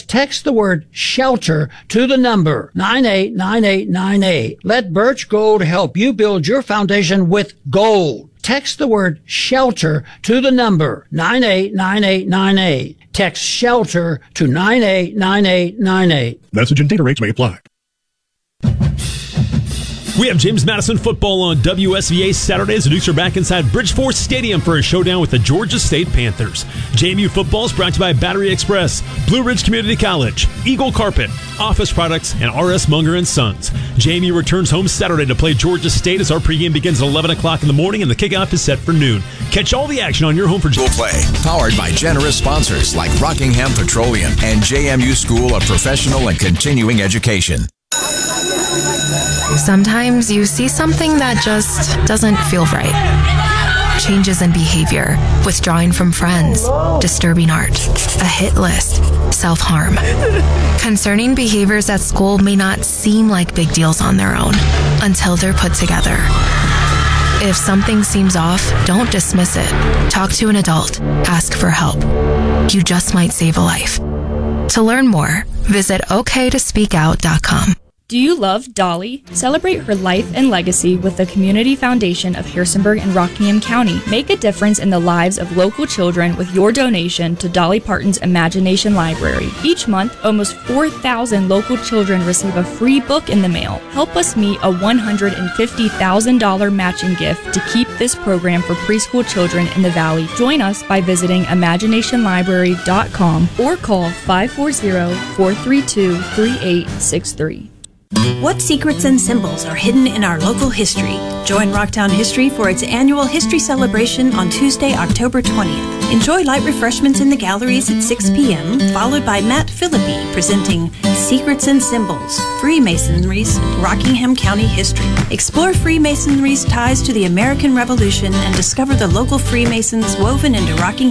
Just text the word shelter to the number 989898. Let Birch Gold help you build your foundation with gold. Text the word shelter to the number 989898. Text shelter to 989898. Message and data rates may apply. We have James Madison football on WSVA Saturdays. The Dukes are back inside Bridgeforth Stadium for a showdown with the Georgia State Panthers. JMU football is brought to you by Battery Express, Blue Ridge Community College, Eagle Carpet, Office Products, and R.S. Munger & Sons. JMU returns home Saturday to play Georgia State as our pregame begins at 11 o'clock in the morning and the kickoff is set for noon. Catch all the action on your home for We'll play. Powered by generous sponsors like Rockingham Petroleum and JMU School of Professional and Continuing Education. Sometimes you see something that just doesn't feel right. Changes in behavior, withdrawing from friends, disturbing art, a hit list, self-harm. Concerning behaviors at school may not seem like big deals on their own until they're put together. If something seems off, don't dismiss it. Talk to an adult. Ask for help. You just might save a life. To learn more, visit oktospeakout.com. Do you love Dolly? Celebrate her life and legacy with the Community Foundation of Harrisonburg and Rockingham County. Make a difference in the lives of local children with your donation to Dolly Parton's Imagination Library. Each month, almost 4,000 local children receive a free book in the mail. Help us meet a $150,000 matching gift to keep this program for preschool children in the Valley. Join us by visiting imaginationlibrary.com or call 540-432-3863. What secrets and symbols are hidden in our local history? Join Rocktown History for its annual History Celebration on Tuesday, October 20th. Enjoy light refreshments in the galleries at 6 p.m., followed by Matt Philippi presenting Secrets and Symbols, Freemasonry's Rockingham County History. Explore Freemasonry's ties to the American Revolution and discover the local Freemasons woven into Rockingham